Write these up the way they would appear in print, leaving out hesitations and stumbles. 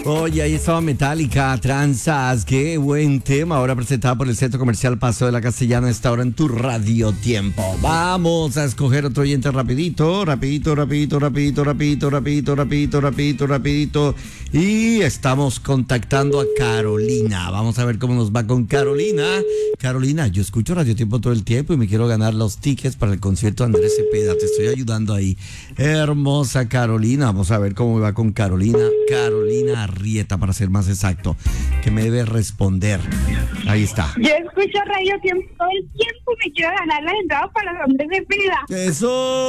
Oye, ahí estaba Metallica, Tranzas, qué buen tema. Ahora presentada por el Centro Comercial Paseo de la Castellana, esta hora en tu Radio Tiempo. Vamos a escoger otro oyente rapidito. Y estamos contactando a Carolina. Vamos a ver cómo nos va con Carolina. Carolina, yo escucho Radio Tiempo todo el tiempo y me quiero ganar los tickets para el concierto de Andrés Cepeda. Te estoy ayudando ahí. Hermosa Carolina. Vamos a ver cómo me va con Carolina. Carolina Arrieta, para ser más exacto, que me debe responder. Ahí está. Yo escucho Radio Tiempo todo el tiempo y me quiero ganar las entradas para los Andrés Cepeda. ¡Eso!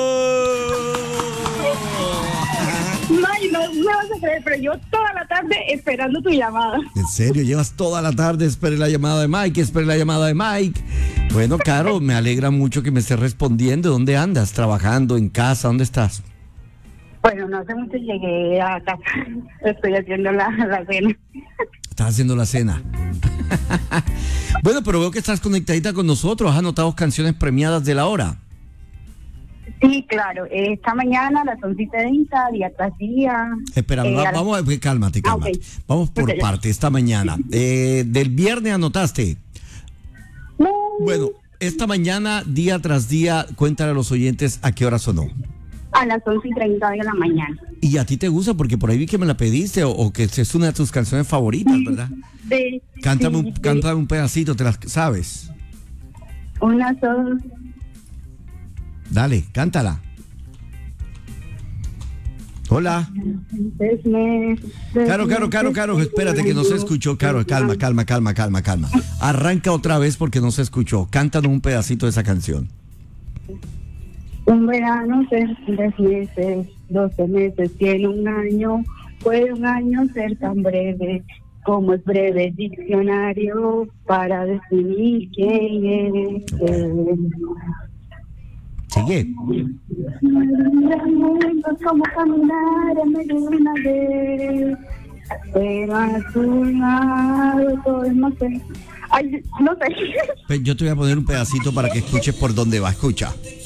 No me vas a creer, pero yo toda la tarde esperando tu llamada. ¿En serio? Llevas toda la tarde, esperé la llamada de Mike. Bueno, Caro, me alegra mucho que me estés respondiendo. ¿Dónde andas? ¿Trabajando? ¿En casa? ¿Dónde estás? Bueno, no hace mucho llegué a casa. Estoy haciendo la cena. Estás haciendo la cena. Bueno, pero veo que estás conectadita con nosotros. ¿Has anotado canciones premiadas de la hora? Sí, claro. Esta mañana a las 11:30, día tras día. Espera, vamos a ver, cálmate. Okay. Vamos por parte, esta mañana. ¿Del viernes anotaste? No. Bueno, esta mañana, día tras día, cuéntale a los oyentes a qué hora sonó. A las 11:30 de la mañana. ¿Y a ti te gusta? Porque por ahí vi que me la pediste o que es una de tus canciones favoritas, ¿verdad? Cántame un pedacito, ¿te las sabes? Una sola. Dale, cántala. Hola. Caro, espérate que no se escuchó. Caro, calma. Arranca otra vez porque no se escuchó. Cántanos un pedacito de esa canción. Un verano ser 3 meses, 12 meses, tiene un año. Puede un año ser tan breve como es breve el diccionario para definir quién eres. Sigue. Como caminar en medio de una vez, pero a tu lado todo es más feliz. Ay, no sé. Yo te voy a poner un pedacito para que escuches por dónde va. Escucha.